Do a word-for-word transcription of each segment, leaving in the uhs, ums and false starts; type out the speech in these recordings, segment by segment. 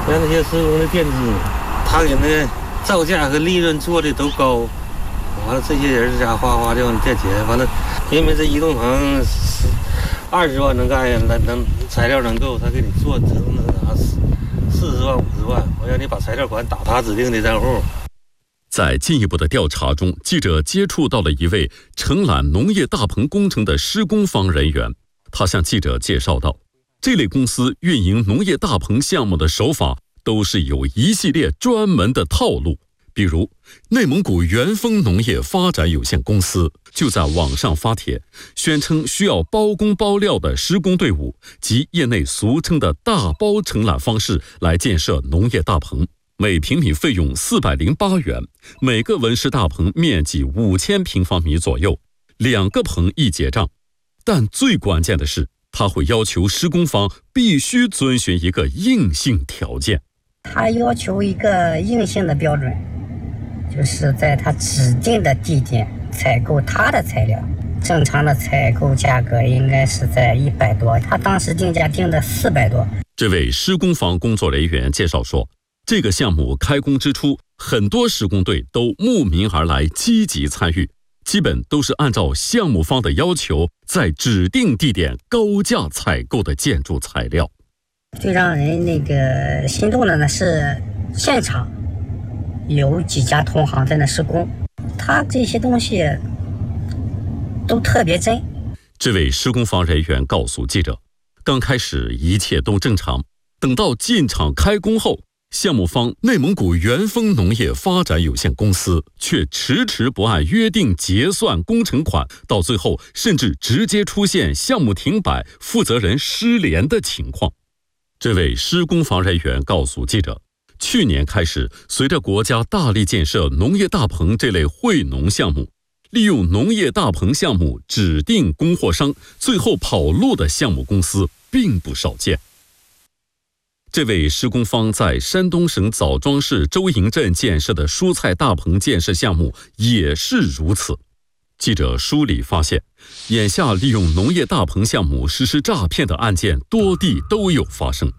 像那些施工的电资，他给那个造价和利润做的都高，完了这些人家哗哗就往里垫钱，完了因为这一栋房二十万能干呀，能能材料能够，他给你做只能拿四四十万五十万，我让你把材料款打他指定的账户。 在进一步的调查中，记者接触到了一位承揽农业大棚工程的施工方人员。他向记者介绍道，这类公司运营农业大棚项目的手法都是有一系列专门的套路。比如，内蒙古元丰农业发展有限公司就在网上发帖，宣称需要包工包料的施工队伍及业内俗称的大包承揽方式来建设农业大棚。每平米费用四百零八元，每个温室大棚面积五千平方米左右，两个棚一结账。但最关键的是，他会要求施工方必须遵循一个硬性条件。 他要求一个硬性的标准，就是在他指定的地点采购他的材料，正常的采购价格应该是在一百多，他当时定价定的四百多。 这位施工方工作人员介绍说，这个项目开工之初，很多施工队都慕名而来，积极参与，基本都是按照项目方的要求，在指定地点高价采购的建筑材料。 最让人那个心动的呢是现场有几家同行在那施工，他这些东西都特别真。 这位施工方人员告诉记者，刚开始一切都正常，等到进场开工后，项目方内蒙古元丰农业发展有限公司却迟迟不按约定结算工程款，到最后甚至直接出现项目停摆、负责人失联的情况。这位施工方人员告诉记者，去年开始，随着国家大力建设农业大棚这类惠农项目，利用农业大棚项目指定供货商最后跑路的项目公司并不少见。这位施工方在山东省枣庄市周营镇建设的蔬菜大棚建设项目也是如此。记者梳理发现，眼下利用农业大棚项目实施诈骗的案件多地都有发生。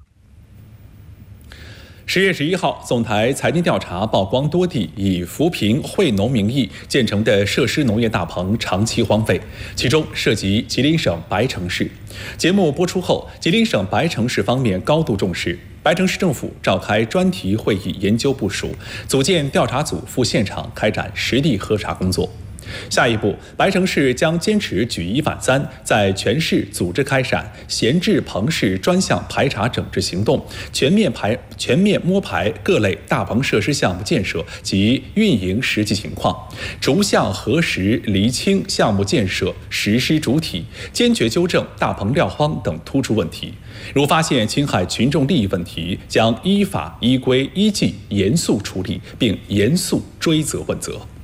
十月十一号，总台财经调查曝光多地以扶贫惠农名义建成的设施农业大棚长期荒废，其中涉及吉林省白城市。节目播出后，吉林省白城市方面高度重视，白城市政府召开专题会议研究部署，组建调查组赴现场开展实地核查工作。下一步，白城市将坚持举一反三，在全市组织开展闲置棚室专项排查整治行动，全面排全面摸排各类大棚设施项目建设及运营实际情况，逐项核实厘清项目建设实施主体，坚决纠正大棚撂荒等突出问题。如发现侵害群众利益问题，将依法依规依纪严肃处理，并严肃追责问责。